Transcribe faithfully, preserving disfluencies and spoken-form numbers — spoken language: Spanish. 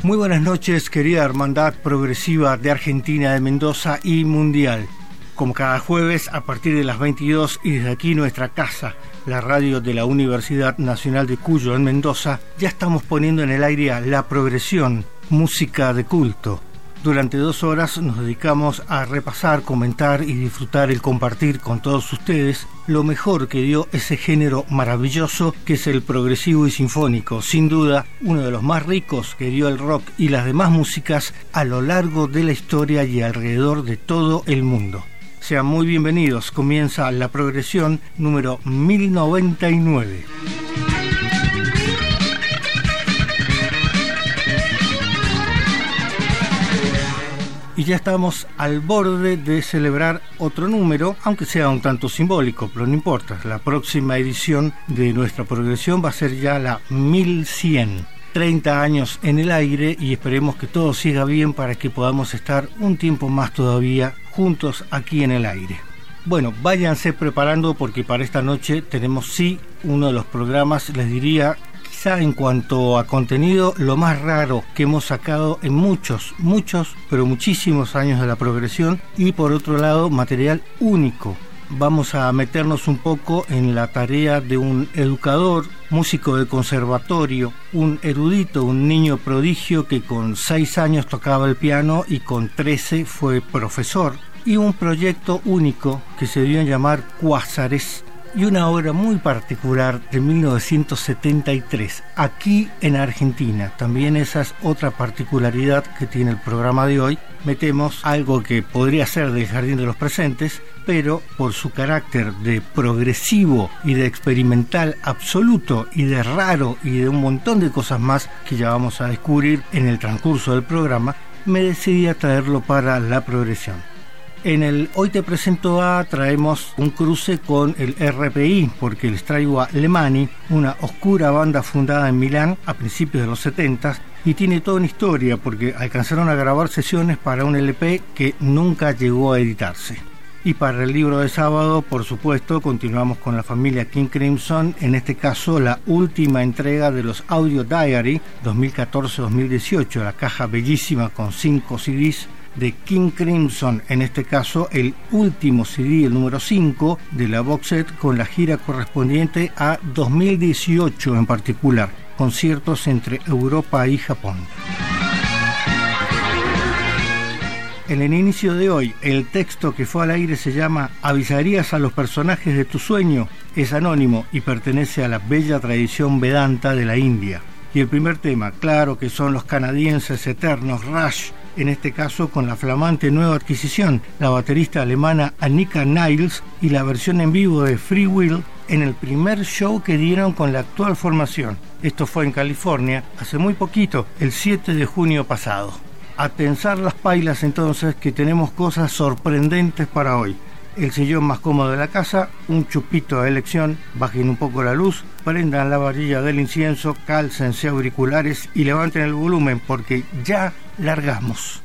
Muy buenas noches, querida hermandad progresiva de Argentina, de Mendoza y mundial. Como cada jueves, a partir de las veintidós y desde aquí nuestra casa, la radio de la Universidad Nacional de Cuyo en Mendoza, ya estamos poniendo en el aire a La Progresión, música de culto. Durante dos horas nos dedicamos a repasar, comentar y disfrutar el compartir con todos ustedes lo mejor que dio ese género maravilloso que es el progresivo y sinfónico, sin duda uno de los más ricos que dio el rock y las demás músicas a lo largo de la historia y alrededor de todo el mundo. Sean muy bienvenidos, comienza La Progresión número mil noventa y nueve. Y ya estamos al borde de celebrar otro número, aunque sea un tanto simbólico, pero no importa. La próxima edición de nuestra progresión va a ser ya la mil cien. treinta años en el aire y esperemos que todo siga bien para que podamos estar un tiempo más todavía juntos aquí en el aire. Bueno, váyanse preparando porque para esta noche tenemos sí uno de los programas, les diría, quizá en cuanto a contenido, lo más raro que hemos sacado en muchos, muchos, pero muchísimos años de la progresión y por otro lado, material único. Vamos a meternos un poco en la tarea de un educador, músico de conservatorio, un erudito, un niño prodigio que con seis años tocaba el piano y con trece fue profesor, y un proyecto único que se dio a llamar Cuásares, y una obra muy particular de mil novecientos setenta y tres, aquí en Argentina. También esa es otra particularidad que tiene el programa de hoy. Metemos algo que podría ser del Jardín de los Presentes, pero por su carácter de progresivo y de experimental absoluto y de raro y de un montón de cosas más que ya vamos a descubrir en el transcurso del programa, me decidí a traerlo para La Progresión. En el Hoy Te Presento A traemos un cruce con el R P I, porque les traigo a Lemani, una oscura banda fundada en Milán a principios de los setenta, y tiene toda una historia porque alcanzaron a grabar sesiones para un L P que nunca llegó a editarse. Y para el libro de sábado, por supuesto, continuamos con la familia King Crimson, en este caso la última entrega de los Audio Diary dos mil catorce dos mil dieciocho, la caja bellísima con cinco C Ds de King Crimson, en este caso el último C D, el número cinco de la box set con la gira correspondiente a dos mil dieciocho en particular, conciertos entre Europa y Japón. En el inicio de hoy, el texto que fue al aire se llama ¿Avisarías a los personajes de tu sueño? Es anónimo y pertenece a la bella tradición Vedanta de la India. Y el primer tema, claro que son los canadienses eternos Rush, en este caso con la flamante nueva adquisición, la baterista alemana Annika Niles y la versión en vivo de Free Will en el primer show que dieron con la actual formación. Esto fue en California hace muy poquito, el siete de junio pasado. A tensar las pailas entonces que tenemos cosas sorprendentes para hoy. El sillón más cómodo de la casa, un chupito de elección, bajen un poco la luz, prendan la varilla del incienso, cálcense auriculares y levanten el volumen porque ya largamos.